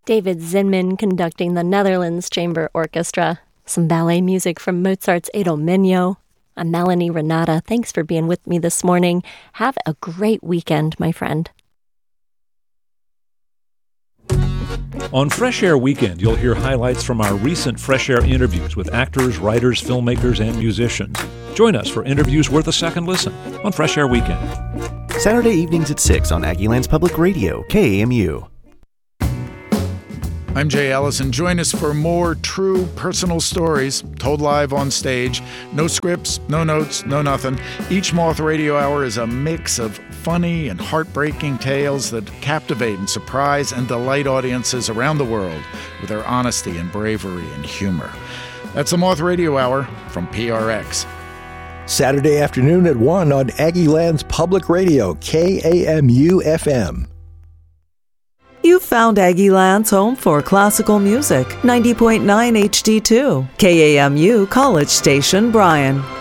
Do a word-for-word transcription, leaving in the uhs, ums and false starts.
David Zinman conducting the Netherlands Chamber Orchestra. Some ballet music from Mozart's Idomeneo. I'm Melanie Renata. Thanks for being with me this morning. Have a great weekend, my friend. On Fresh Air Weekend, you'll hear highlights from our recent Fresh Air interviews with actors, writers, filmmakers, and musicians. Join us for interviews worth a second listen on Fresh Air Weekend. Saturday evenings at six on Aggieland's Public Radio, K A M U. I'm Jay Allison. Join us for more true personal stories told live on stage. No scripts, no notes, no nothing. Each Moth Radio Hour is a mix of funny and heartbreaking tales that captivate and surprise and delight audiences around the world with their honesty and bravery and humor. That's the Moth Radio Hour from P R X. Saturday afternoon at one on Aggieland's Public Radio, K A M U F M. You found Aggieland's home for classical music, ninety point nine H D two, K A M U College Station, Bryan.